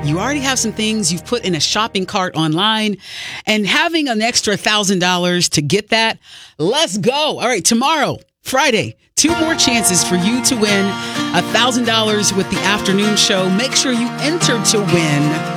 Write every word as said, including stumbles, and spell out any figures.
You already have some things you've put in a shopping cart online, and having an extra one thousand dollars to get that. Let's go. All right, tomorrow, Friday, two more chances for you to win one thousand dollars with the afternoon show. Make sure you enter to win